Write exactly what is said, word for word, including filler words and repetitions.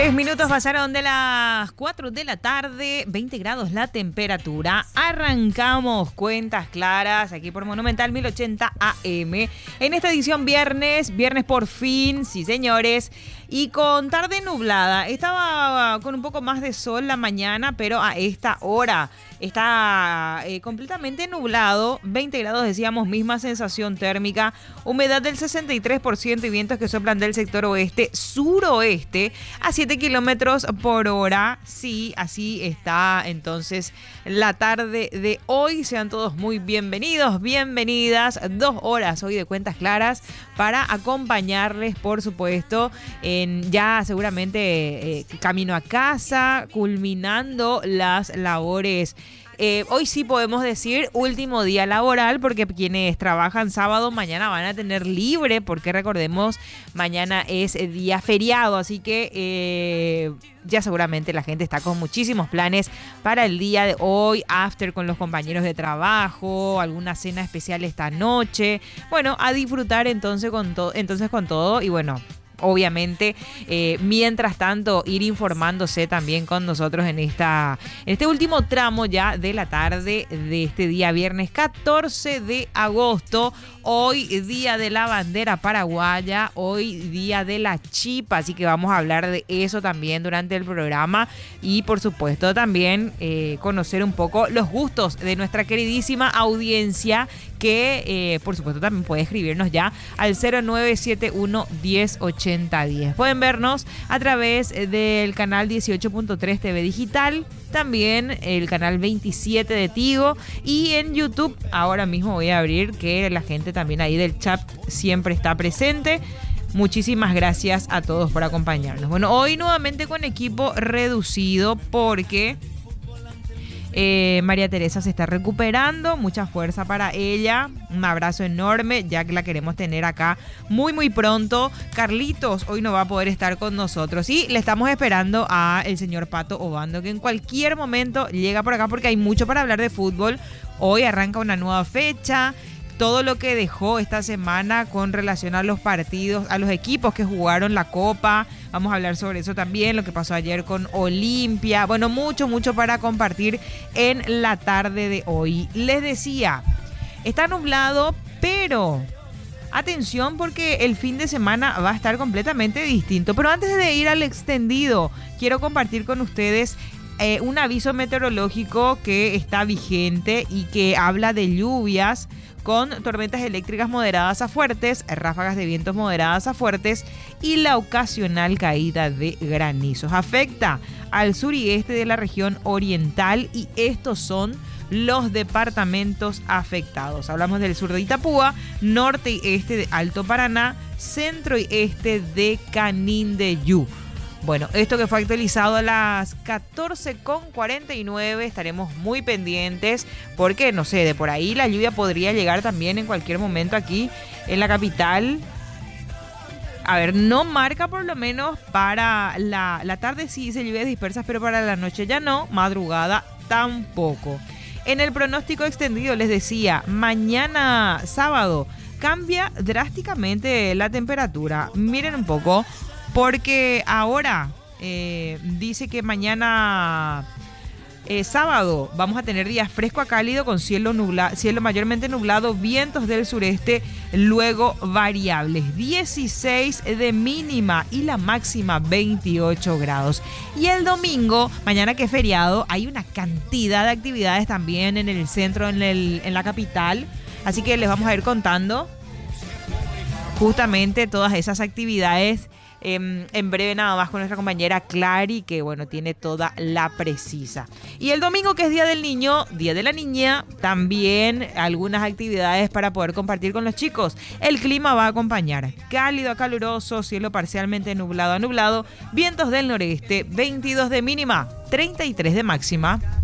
Tres minutos pasaron de las cuatro de la tarde, veinte grados la temperatura. Arrancamos Cuentas Claras aquí por Monumental mil ochenta A M. En esta edición viernes, viernes por fin, sí señores, y con tarde nublada. Estaba con un poco más de sol la mañana, pero a esta hora está eh, completamente nublado. veinte grados decíamos, misma sensación térmica, humedad del sesenta y tres por ciento y vientos que soplan del sector oeste, suroeste a siete kilómetros por hora. Sí, así está entonces la tarde de hoy. Sean todos muy bienvenidos, bienvenidas. Dos horas hoy de Cuentas Claras para acompañarles, por supuesto, en ya seguramente eh, camino a casa, culminando las labores. Eh, hoy sí podemos decir último día laboral, porque quienes trabajan sábado mañana van a tener libre, porque recordemos, mañana es día feriado, así que eh, ya seguramente la gente está con muchísimos planes para el día de hoy, after con los compañeros de trabajo, alguna cena especial esta noche. Bueno, a disfrutar entonces con, to- entonces con todo y bueno, obviamente, eh, mientras tanto, ir informándose también con nosotros en esta en este último tramo ya de la tarde de este día viernes catorce de agosto. Hoy día de la bandera paraguaya, hoy día de la chipa, así que vamos a hablar de eso también durante el programa y por supuesto también eh, conocer un poco los gustos de nuestra queridísima audiencia que eh, por supuesto también puede escribirnos ya al cero nueve siete uno, diez ochenta diez. Pueden vernos a través del canal dieciocho punto tres T V Digital, también el canal veintisiete de Tigo y en YouTube. Ahora mismo voy a abrir que la gente también ahí del chat siempre está presente. Muchísimas gracias a todos por acompañarnos. Bueno, hoy nuevamente con equipo reducido porque Eh, María Teresa se está recuperando, mucha fuerza para ella, un abrazo enorme, ya que la queremos tener acá muy muy pronto. Carlitos hoy no va a poder estar con nosotros y le estamos esperando a el señor Pato Obando, que en cualquier momento llega por acá porque hay mucho para hablar de fútbol. Hoy arranca una nueva fecha, todo lo que dejó esta semana con relación a los partidos, a los equipos que jugaron la Copa. Vamos a hablar sobre eso también, lo que pasó ayer con Olimpia. Bueno, mucho, mucho para compartir en la tarde de hoy. Les decía, está nublado, pero atención porque el fin de semana va a estar completamente distinto. Pero antes de ir al extendido, quiero compartir con ustedes eh, un aviso meteorológico que está vigente y que habla de lluvias con tormentas eléctricas moderadas a fuertes, ráfagas de vientos moderadas a fuertes y la ocasional caída de granizos. Afecta al sur y este de la región oriental y estos son los departamentos afectados. Hablamos del sur de Itapúa, norte y este de Alto Paraná, centro y este de Canindeyú. Bueno, esto que fue actualizado a las catorce con cuarenta y nueve, estaremos muy pendientes porque, no sé, de por ahí la lluvia podría llegar también en cualquier momento aquí en la capital. A ver, no marca por lo menos para la, la tarde, sí dice lluvias dispersas, pero para la noche ya no, madrugada tampoco. En el pronóstico extendido les decía, mañana sábado cambia drásticamente la temperatura. Miren un poco. Porque ahora eh, dice que mañana eh, sábado vamos a tener días fresco a cálido con cielo nubla, cielo mayormente nublado, vientos del sureste, luego variables. dieciséis de mínima y la máxima veintiocho grados. Y el domingo, mañana que es feriado, hay una cantidad de actividades también en el centro, en, el, en la capital. Así que les vamos a ir contando justamente todas esas actividades. Eh, en breve nada más con nuestra compañera Clary, que bueno, tiene toda la precisa. Y el domingo, que es Día del Niño, Día de la Niña, también algunas actividades para poder compartir con los chicos. El clima va a acompañar cálido a caluroso, cielo parcialmente nublado a nublado, vientos del noreste, veintidós de mínima, treinta y tres de máxima.